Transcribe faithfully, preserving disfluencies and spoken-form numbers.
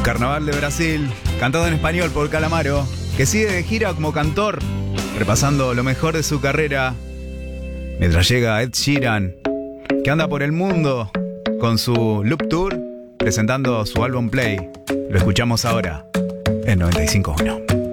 Carnaval de Brasil, cantado en español por Calamaro, que sigue de gira como cantor, repasando lo mejor de su carrera, mientras llega Ed Sheeran, que anda por el mundo con su Loop Tour, presentando su álbum Play. Lo escuchamos ahora en noventa y cinco punto uno.